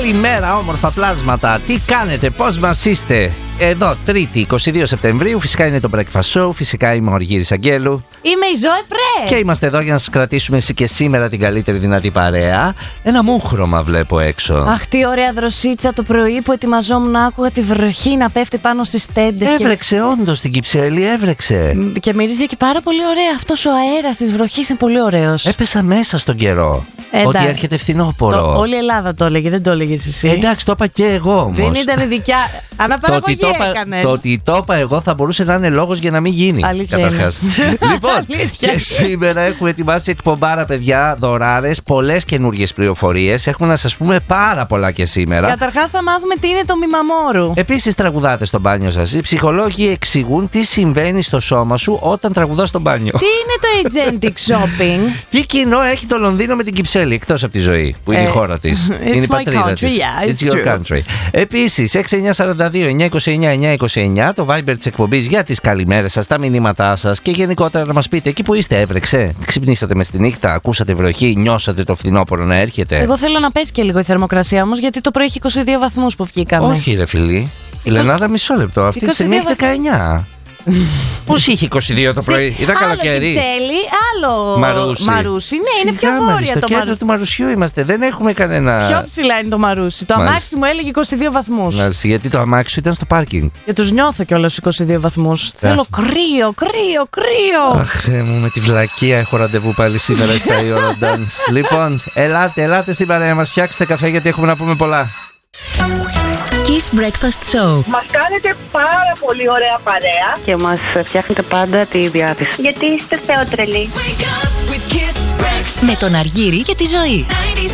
Καλημέρα, όμορφα πλάσματα. Τι κάνετε, πώς μας είστε? Εδώ, Τρίτη, 22 Σεπτεμβρίου. Φυσικά είναι το Breakfast Show. Φυσικά είμαι ο Αργύρης Αγγέλου. Είμαι η Ζωέ Φρέ. Και είμαστε εδώ για να σας κρατήσουμε εσύ και σήμερα την καλύτερη δυνατή παρέα. Ένα μούχρωμα βλέπω έξω. Αχ, τι ωραία δροσίτσα το πρωί που ετοιμαζόμουν να άκουγα τη βροχή να πέφτει πάνω στις τέντες. Έβρεξε όντως στην Κυψέλη, έβρεξε. Και μυρίζει και πάρα πολύ ωραία. Αυτός ο αέρας της βροχής είναι πολύ ωραίος. Έπεσα μέσα στον καιρό. Ότι έρχεται φθινόπωρο. Όλη η Ελλάδα το έλεγε, δεν το έλεγες εσύ. Εντάξει, το είπα και εγώ όμως. Δεν ήταν δικιά. Αναπαραγωγή έκανες. Το ότι το είπα εγώ θα μπορούσε να είναι λόγος για να μην γίνει. Καταρχάς. Λοιπόν, και σήμερα έχουμε ετοιμάσει εκπομπάρα, παιδιά, δωράρες, πολλές καινούργιες πληροφορίες. Έχουμε να σας πούμε πάρα πολλά και σήμερα. Καταρχάς θα μάθουμε τι είναι το μημαμόρου. Επίσης, τραγουδάτε στο μπάνιο σας. Οι ψυχολόγοι εξηγούν τι συμβαίνει στο σώμα σου όταν τραγουδάς στο μπάνιο. Τι είναι το agentic shopping? Τι κοινό έχει το Λονδίνο με την Κυψέλη, εκτός από τη Ζωή, που είναι η χώρα της. Είναι η πατρίδα της. Yeah, it's your country. Επίσης, 6942-929-929, το Viber της εκπομπής για τις καλημέρες σας, τα μηνύματά σας και γενικότερα να μας πείτε εκεί που είστε. Έβρεξε, ξυπνήσατε μες τη νύχτα, ακούσατε βροχή, νιώσατε το φθινόπωρο να έρχεται? Εγώ θέλω να πέσει και λίγο η θερμοκρασία όμως, γιατί το πρωί έχει 22 βαθμούς που βγήκαμε. Όχι, ρε φίλη. Η Λενάδα, μισό λεπτό. Αυτή τη στιγμή έχει 19. Πώς είχε 22 το πρωί? Ήταν καλοκαίρι. Άλλο Κυψέλη, άλλο Μαρούσι. Ναι, είναι πιο βόρεια στο το κέντρο Μαρούσι. του Μαρουσιού είμαστε. Δεν έχουμε κανένα. Πιο ψηλά είναι το Μαρούσι. Το αμάξι μου έλεγε 22 βαθμούς. Μάλιστα, γιατί το αμάξι σου ήταν στο πάρκινγκ. Και τους νιώθω κιόλας 22 βαθμούς. Θέλω κρύο. Αχ, μου, με τη βλακεία έχω ραντεβού πάλι σήμερα 7 η ώρα. Λοιπόν, ελάτε στην παρέα μας, φτιάξτε καφέ γιατί έχουμε να πούμε πολλά. Kiss Breakfast Show. Μας κάνετε πάρα πολύ ωραία παρέα και μας φτιάχνετε πάντα τη διάθεση. γιατί είστε θεότρελοι. Με τον Αργύρη και τη Ζωή.